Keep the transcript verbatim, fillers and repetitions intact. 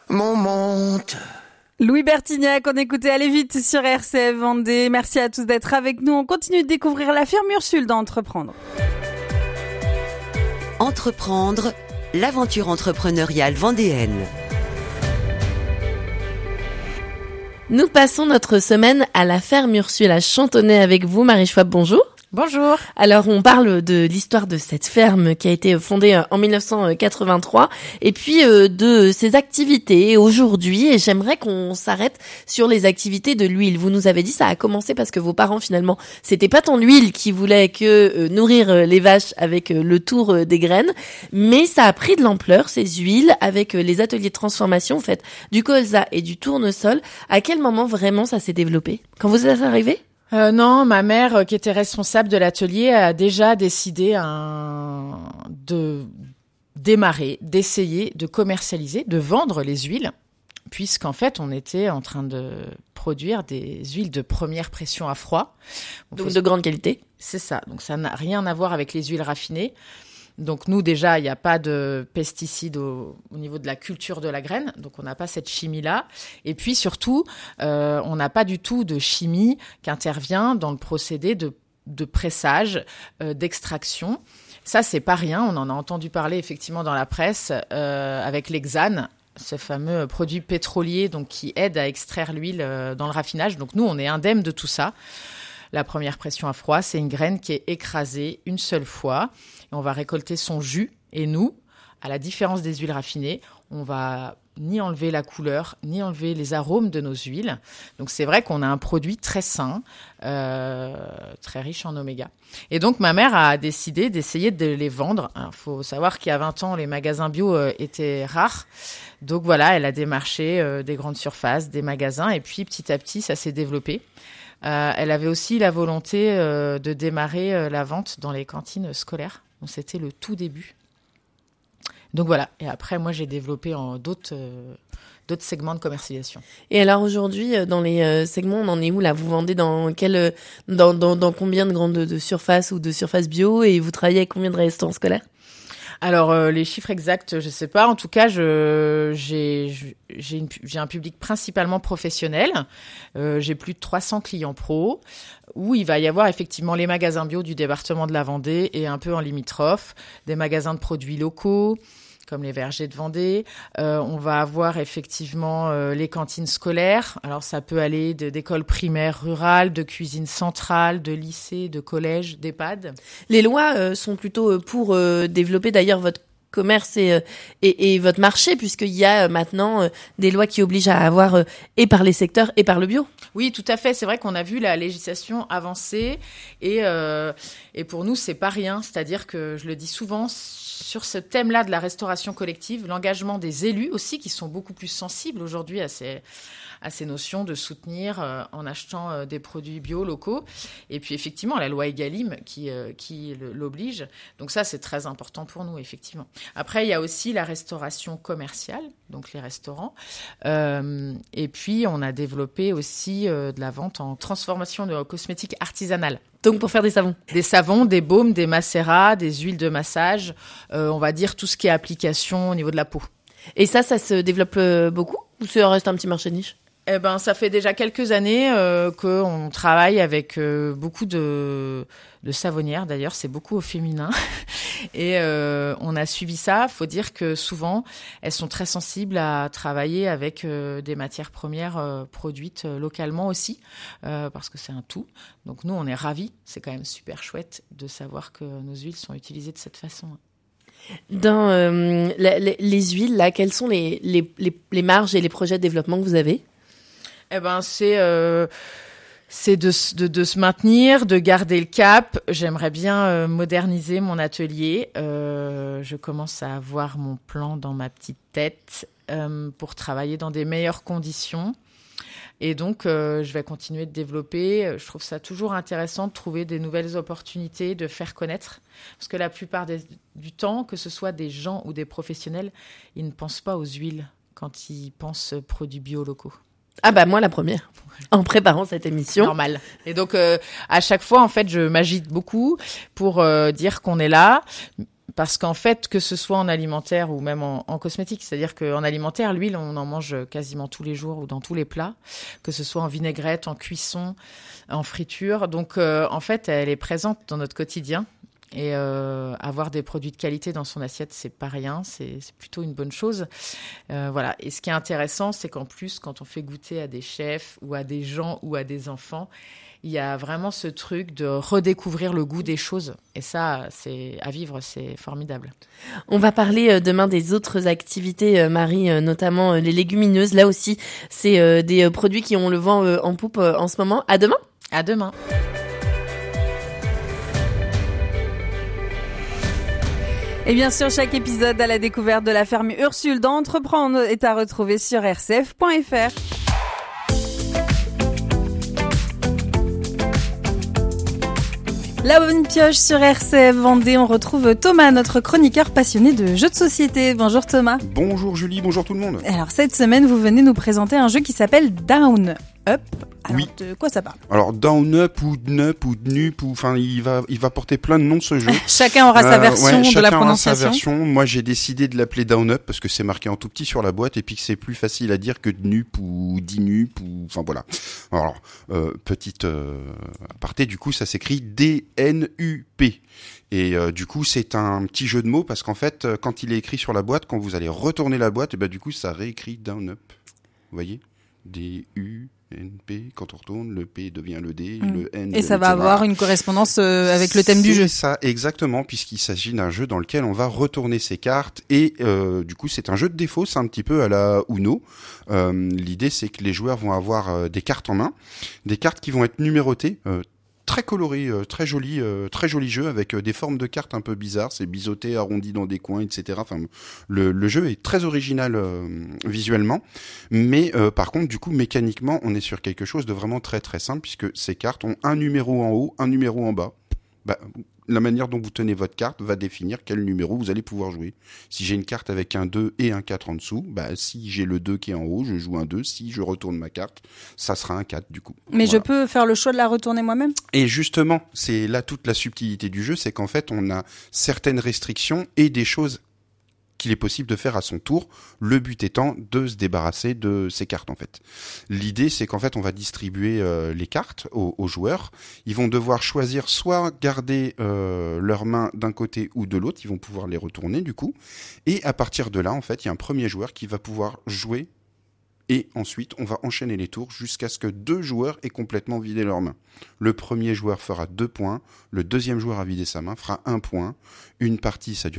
mon monte. Louis Bertignac, on écoutait Aller vite sur R C F Vendée. Merci à tous d'être avec nous. On continue de découvrir la ferme Ursule dans Entreprendre. Entreprendre, l'aventure entrepreneuriale vendéenne. Nous passons notre semaine à la ferme Ursule à Chantonnay avec vous, Marie Schwab, bonjour. Bonjour. Alors, on parle de l'histoire de cette ferme qui a été fondée en dix-neuf cent quatre-vingt-trois et puis euh, de ses activités aujourd'hui. Et j'aimerais qu'on s'arrête sur les activités de l'huile. Vous nous avez dit ça a commencé parce que vos parents, finalement, c'était pas tant l'huile qui voulait que euh, nourrir euh, les vaches avec euh, le tour euh, des graines, mais ça a pris de l'ampleur, ces huiles, avec euh, les ateliers de transformation. Vous faites du colza et du tournesol. À quel moment vraiment ça s'est développé? Quand vous êtes arrivé? Euh, non, ma mère, euh, qui était responsable de l'atelier, a déjà décidé un... de démarrer, d'essayer de commercialiser, de vendre les huiles, puisqu'en fait, on était en train de produire des huiles de première pression à froid. Donc faut... de grande qualité. C'est ça. Donc ça n'a rien à voir avec les huiles raffinées. Donc nous, déjà, il n'y a pas de pesticides au, au niveau de la culture de la graine. Donc on n'a pas cette chimie-là. Et puis surtout, euh, on n'a pas du tout de chimie qui intervient dans le procédé de, de pressage, euh, d'extraction. Ça, c'est pas rien. On en a entendu parler effectivement dans la presse euh, avec l'hexane, ce fameux produit pétrolier donc, qui aide à extraire l'huile euh, dans le raffinage. Donc nous, on est indemne de tout ça. La première pression à froid, c'est une graine qui est écrasée une seule fois. Et on va récolter son jus. Et nous, à la différence des huiles raffinées, on va ni enlever la couleur, ni enlever les arômes de nos huiles. Donc c'est vrai qu'on a un produit très sain, euh, très riche en oméga. Et donc ma mère a décidé d'essayer de les vendre. Il faut savoir qu'il y a vingt ans, les magasins bio euh, étaient rares. Donc voilà, elle a démarché euh, des grandes surfaces, des magasins. Et puis petit à petit, ça s'est développé. Euh, elle avait aussi la volonté euh, de démarrer euh, la vente dans les cantines scolaires. Donc, c'était le tout début. Donc voilà. Et après, moi, j'ai développé en d'autres, euh, d'autres segments de commercialisation. Et alors aujourd'hui, dans les euh, segments, on en est où là? Vous vendez dans quel, dans, dans, dans combien de grandes de surfaces ou de surfaces bio, et vous travaillez avec combien de restaurants scolaires? Alors, euh, les chiffres exacts, je sais pas. En tout cas, je, j'ai, j'ai, une, j'ai un public principalement professionnel. Euh, j'ai plus de trois cents clients pros, où il va y avoir effectivement les magasins bio du département de la Vendée et un peu en limitrophe, des magasins de produits locaux, comme les vergers de Vendée. Euh, on va avoir effectivement euh, les cantines scolaires. Alors, ça peut aller de, d'écoles primaires rurales, de cuisine centrale, de lycées, de collèges, d'EHPAD. Les lois euh, sont plutôt pour euh, développer d'ailleurs votre commerce et, et, et votre marché, puisqu'il y a maintenant euh, des lois qui obligent à avoir euh, et par les secteurs et par le bio. Oui, tout à fait. C'est vrai qu'on a vu la législation avancer et, euh, et pour nous, c'est pas rien. C'est-à-dire que, je le dis souvent, sur ce thème-là de la restauration collective, l'engagement des élus aussi, qui sont beaucoup plus sensibles aujourd'hui à ces, à ces notions de soutenir euh, en achetant euh, des produits bio locaux. Et puis effectivement, la loi Egalim qui, euh, qui l'oblige. Donc ça, c'est très important pour nous, effectivement. Après, il y a aussi la restauration commerciale, donc les restaurants. Euh, et puis, on a développé aussi euh, de la vente en transformation de cosmétiques artisanales. Donc pour faire des savons. Des savons, des baumes, des macérats, des huiles de massage, euh, on va dire tout ce qui est application au niveau de la peau. Et ça, ça se développe euh, beaucoup ou ça reste un petit marché de niche? Eh ben, ça fait déjà quelques années euh, qu'on travaille avec euh, beaucoup de, de savonnières. D'ailleurs, c'est beaucoup au féminin. Et euh, on a suivi ça. Il faut dire que souvent, elles sont très sensibles à travailler avec euh, des matières premières euh, produites euh, localement aussi, euh, parce que c'est un tout. Donc nous, on est ravis. C'est quand même super chouette de savoir que nos huiles sont utilisées de cette façon. Dans euh, la, les, les huiles, là, quelles sont les, les, les, les marges et les projets de développement que vous avez? Eh ben, c'est euh, c'est de, de de se maintenir, de garder le cap. J'aimerais bien euh, moderniser mon atelier. Euh, je commence à avoir mon plan dans ma petite tête euh, pour travailler dans des meilleures conditions. Et donc, euh, je vais continuer de développer. Je trouve ça toujours intéressant de trouver des nouvelles opportunités, de faire connaître. Parce que la plupart des, du temps, que ce soit des gens ou des professionnels, ils ne pensent pas aux huiles quand ils pensent produits bio locaux. Ah bah moi la première, en préparant cette émission. Normal. Et donc, euh, à chaque fois, en fait, je m'agite beaucoup pour euh, dire qu'on est là. parce qu'en fait, que ce soit en alimentaire ou même en, en cosmétique, c'est-à-dire qu'en alimentaire, l'huile, on en mange quasiment tous les jours ou dans tous les plats, que ce soit en vinaigrette, en cuisson, en friture. Donc, euh, en fait, elle est présente dans notre quotidien. Et euh, avoir des produits de qualité dans son assiette, c'est pas rien, c'est, c'est plutôt une bonne chose. Euh, voilà. Et ce qui est intéressant, c'est qu'en plus, quand on fait goûter à des chefs ou à des gens ou à des enfants, il y a vraiment ce truc de redécouvrir le goût des choses. Et ça, c'est à vivre, c'est formidable. On va parler demain des autres activités, Marie, notamment les légumineuses. Là aussi, c'est des produits qui ont le vent en poupe en ce moment. À demain. À demain. Et bien sûr, chaque épisode à la découverte de la ferme Ursule d'Entreprendre est à retrouver sur r c f point f r. La bonne pioche sur R C F Vendée, on retrouve Thomas, notre chroniqueur passionné de jeux de société. Bonjour Thomas. Bonjour Julie, bonjour tout le monde. Alors cette semaine, vous venez nous présenter un jeu qui s'appelle Down Up. Alors, oui. De quoi ça parle? Alors Down Up ou Dnup ou Dnup, ou enfin il va il va porter plein de noms ce jeu. Chacun aura euh, sa version ouais, de chacun la aura prononciation. sa version. Moi j'ai décidé de l'appeler Down Up parce que c'est marqué en tout petit sur la boîte et puis que c'est plus facile à dire que Dnup ou Dinup ou enfin voilà. Alors euh, petite euh, aparté, du coup ça s'écrit D N U P. Et euh, du coup, c'est un petit jeu de mots parce qu'en fait, quand il est écrit sur la boîte, quand vous allez retourner la boîte, et ben du coup, ça réécrit Down Up. Vous voyez, D U N P. Quand on retourne, le P devient le D, mmh. le N. Et ça et va cetera. avoir une correspondance euh, avec le thème du jeu. C'est ça, exactement, puisqu'il s'agit d'un jeu dans lequel on va retourner ses cartes et euh, du coup, c'est un jeu de défaut, c'est un petit peu à la Uno. Euh, l'idée, c'est que les joueurs vont avoir euh, des cartes en main, des cartes qui vont être numérotées. Euh, Très coloré, euh, très joli, euh, très joli jeu avec euh, des formes de cartes un peu bizarres, c'est biseauté, arrondi dans des coins, et cetera. Enfin, le, le jeu est très original euh, visuellement, mais euh, par contre, du coup, mécaniquement, on est sur quelque chose de vraiment très très simple puisque ces cartes ont un numéro en haut, un numéro en bas. Bah, la manière dont vous tenez votre carte va définir quel numéro vous allez pouvoir jouer. Si j'ai une carte avec un deux et un quatre en dessous, bah, si j'ai le deux qui est en haut, je joue un deux. Si je retourne ma carte, ça sera un quatre du coup. Mais voilà. Je peux faire le choix de la retourner moi-même ? Et justement, c'est là toute la subtilité du jeu, c'est qu'en fait, on a certaines restrictions et des choses qu'il est possible de faire à son tour, le but étant de se débarrasser de ces cartes en fait. L'idée c'est qu'en fait on va distribuer euh, les cartes aux, aux joueurs, ils vont devoir choisir soit garder euh, leurs mains d'un côté ou de l'autre, ils vont pouvoir les retourner du coup, et à partir de là en fait il y a un premier joueur qui va pouvoir jouer. Et ensuite, on va enchaîner les tours jusqu'à ce que deux joueurs aient complètement vidé leurs mains. Le premier joueur fera deux points, le deuxième joueur à vider sa main fera un point. Une partie, ça dure